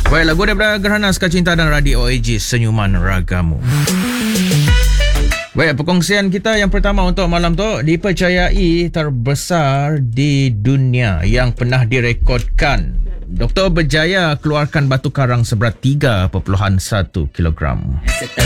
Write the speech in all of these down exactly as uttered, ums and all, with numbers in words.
Baik, lagu daripada Gerhana Sekar Cinta dan Radio O A G Senyuman Ragamu. Baik, perkongsian kita yang pertama untuk malam tu, dipercayai terbesar di dunia yang pernah direkodkan. Doktor berjaya keluarkan batu karang seberat tiga perpuluhan satu kilogram.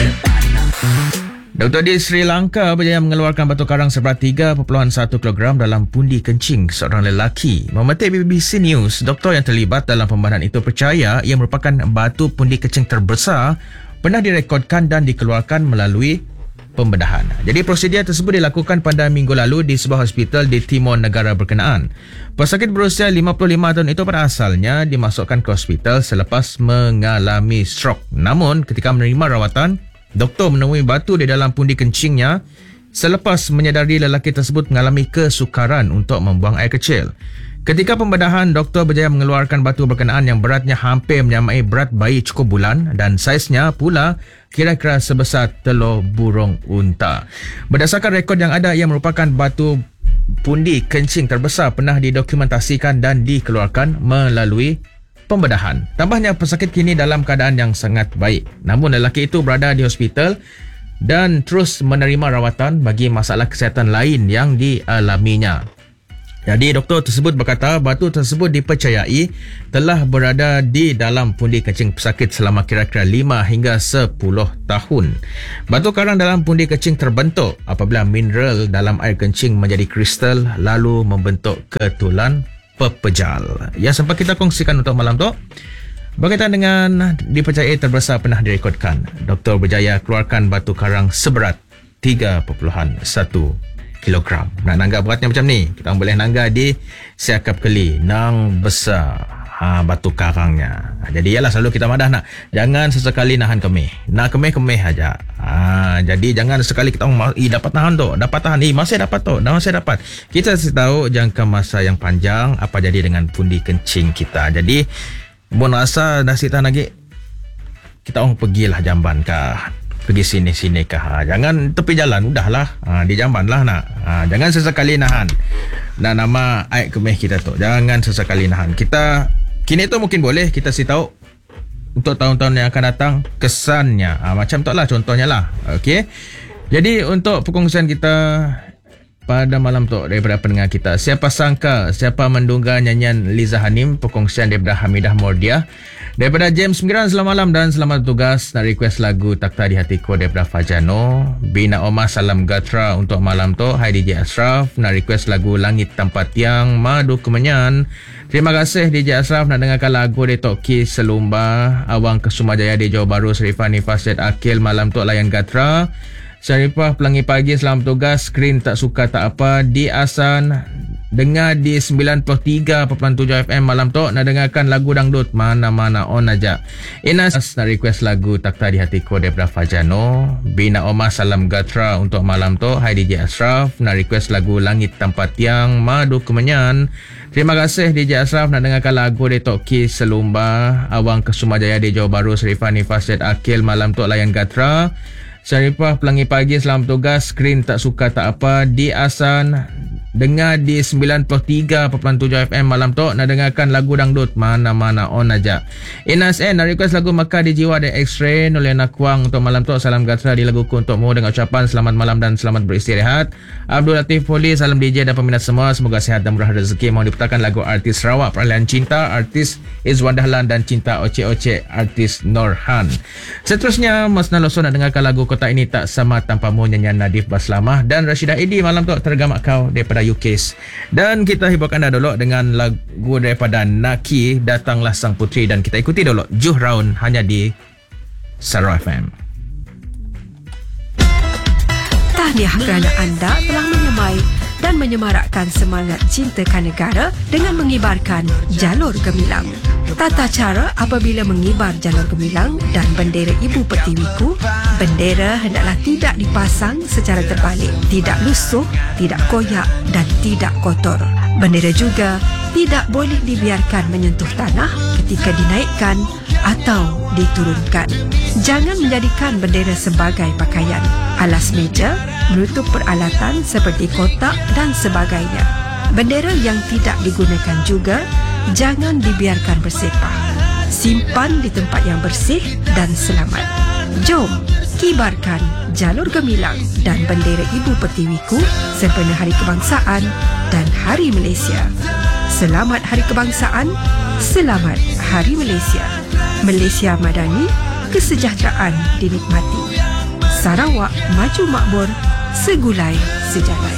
Doktor di Sri Lanka berjaya mengeluarkan batu karang seberat tiga perpuluhan satu kilogram dalam pundi kencing seorang lelaki. Memetik B B C News, doktor yang terlibat dalam pembaharan itu percaya ia merupakan batu pundi kencing terbesar pernah direkodkan dan dikeluarkan melalui pembedahan. Jadi prosedur tersebut dilakukan pada minggu lalu di sebuah hospital di timur negara berkenaan. Pesakit berusia lima puluh lima tahun itu pada asalnya dimasukkan ke hospital selepas mengalami stroke. Namun ketika menerima rawatan, doktor menemui batu di dalam pundi kencingnya selepas menyedari lelaki tersebut mengalami kesukaran untuk membuang air kecil. Ketika pembedahan, doktor berjaya mengeluarkan batu berkenaan yang beratnya hampir menyamai berat bayi cukup bulan dan saiznya pula kira-kira sebesar telur burung unta. Berdasarkan rekod yang ada, ia merupakan batu pundi kencing terbesar pernah didokumentasikan dan dikeluarkan melalui pembedahan. Tambahnya, pesakit kini dalam keadaan yang sangat baik. Namun lelaki itu berada di hospital dan terus menerima rawatan bagi masalah kesihatan lain yang dialaminya. Jadi doktor tersebut berkata batu tersebut dipercayai telah berada di dalam pundi kencing pesakit selama kira-kira lima hingga sepuluh tahun. Batu karang dalam pundi kencing terbentuk apabila mineral dalam air kencing menjadi kristal lalu membentuk ketulan pepejal. Ya, sempat kita kongsikan untuk malam tu. Berkaitan dengan dipercayai terbesar pernah direkodkan, doktor berjaya keluarkan batu karang seberat tiga perpuluhan satu kilogram. Nak nangga beratnya macam ni, kita boleh nangga di siakap keli nang besar ha, batu karangnya. Jadi ialah selalu kita madah nak jangan sesekali nahan kemih, nak kemih-kemih aja. Ha, jadi jangan sekali kita oh, eh, dapat nahan tu, dapat tahan, eh, masih dapat tu, dah masih dapat. Kita kasih tahu jangka masa yang panjang apa jadi dengan pundi kencing kita. Jadi mun rasa dah sitan lagi, kita orang pergilah jamban kah, pergi sini-sini kah. Ha, jangan tepi jalan, udahlah. Ha, di jamban lah nak. Ha, jangan sesekali nahan. Dan nama air kemih kita tu, jangan sesekali nahan. Kita, kini tu mungkin boleh kita si tahu untuk tahun-tahun yang akan datang kesannya. Ha, macam tu lah contohnya lah. Okey. Jadi untuk perkongsian kita pada malam tu daripada pendengar kita, siapa sangka, siapa menduga nyanyian Liza Hanim, perkongsian daripada Hamidah Mordia. Daripada James Sembiran, selamat malam dan selamat bertugas. Nak request lagu Takhta di Hatiku daripada Fajano. Bina Omar Salam Gatra untuk malam tu. Hai D J Ashraf, nak request lagu Langit Tanpa Tiang, Madu Kemenyan. Terima kasih D J Ashraf. Nak dengarkan lagu dari Toki Selumba, Awang Kesumajaya di Johor Bahru, Serifah Nifasid Akil malam tu layan Gatra. Syarifah Pelangi Pagi, selamat bertugas. Skrin tak suka tak apa di Asan, dengar di sembilan puluh tiga perpuluhan tujuh F M malam tu. Nak dengarkan lagu dangdut mana-mana on aja. Inas nak request lagu Takhta di Hatiku daripada Fajano. Bina Omar Salam Gatra untuk malam tu. Hai D J Ashraf, nak request lagu Langit Tanpa Tiang, Madu Kemenyan. Terima kasih D J Ashraf. Nak dengarkan lagu dari Toki Selumba, Awang Kesumajaya di Johor Bahru, Serifah Nifasid Akil malam tu layan Gatra. Syarifah Pelangi Pagi, selamat bertugas. Skrin tak suka tak apa di Asan, dengar di sembilan puluh tiga perpuluhan tujuh F M malam tu. Nak dengarkan lagu dangdut mana-mana on aja. Inas N nak request lagu Mekah di Jiwa dari X-Ray Noliana Kuang untuk malam tu. Salam Gatra di laguku untukmu dengan ucapan selamat malam dan selamat beristirahat. Abdul Latif Poli, salam D J dan peminat semua, semoga sehat dan murah rezeki. Mohon diputarkan lagu artis Sarawak Peralihan Cinta, artis Izwan Dahlan, dan Cinta Oce-Oce, artis Norhan. Seterusnya Mas Naloso nak dengarkan lagu Kota Ini Tak Sama Tanpamu, nyanyian Nadif Baslamah dan Rashidah Edi malam tu, Tergamak Kau daripada U K. Dan kita hiburkan anda dulu dengan lagu daripada Naki, Datanglah Sang Putri, dan kita ikuti dulu Juh Raun hanya di Sarawak F M. Tahniah kerana anda telah menyemai dan menyemarakkan semangat cintakan negara dengan mengibarkan Jalur Gemilang. Tata cara apabila mengibar jalur gemilang dan bendera Ibu Pertiwiku, bendera hendaklah tidak dipasang secara terbalik, tidak lusuh, tidak koyak dan tidak kotor. Bendera juga tidak boleh dibiarkan menyentuh tanah ketika dinaikkan atau diturunkan. Jangan menjadikan bendera sebagai pakaian, alas meja, menutup peralatan seperti kotak dan sebagainya. Bendera yang tidak digunakan juga jangan dibiarkan bersepah. Simpan di tempat yang bersih dan selamat. Jom kibarkan jalur gemilang dan bendera Ibu Pertiwiku sempena Hari Kebangsaan dan Hari Malaysia. Selamat Hari Kebangsaan, selamat Hari Malaysia. Malaysia Madani, kesejahteraan dinikmati. Sarawak maju makmur, segulai sejalan.